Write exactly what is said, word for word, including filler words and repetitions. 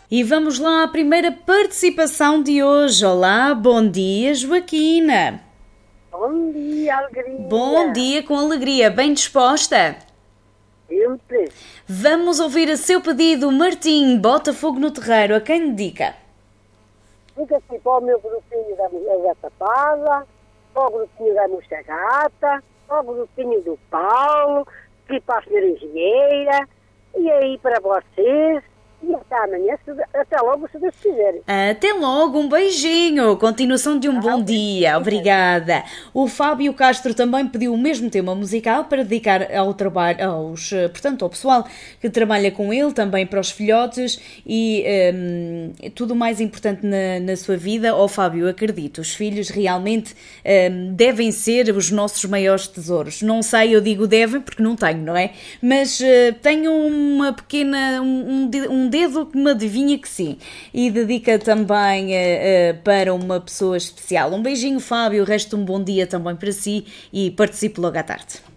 E vamos lá à primeira participação de hoje. Olá, bom dia, Joaquina. Bom dia, alegria. Bom dia, com alegria. Bem disposta? Sempre. Vamos ouvir a seu pedido, Martim, Bota Fogo no Terreiro. A quem dedica? Fica aqui para o meu grupinho da Mulher Tapada, para o grupinho da Moça Gata, para o grupinho do Paulo, aqui para a senhora engenheira, e aí para vocês. E até amanhã, até logo, se Deus quiser. Até logo, um beijinho. Continuação de um bom dia. Obrigada. O Fábio Castro também pediu o mesmo tema musical para dedicar ao trabalho, aos, portanto, ao pessoal que trabalha com ele, também para os filhotes e um, tudo o mais importante na, na sua vida. Ó Fábio, acredito, os filhos realmente um, devem ser os nossos maiores tesouros. Não sei, eu digo devem porque não tenho, não é? Mas uh, tenho uma pequena, um, um dedo que me adivinha que sim. E dedica também uh, uh, para uma pessoa especial. Um beijinho, Fábio. O resto um bom dia também para si e participe logo à tarde.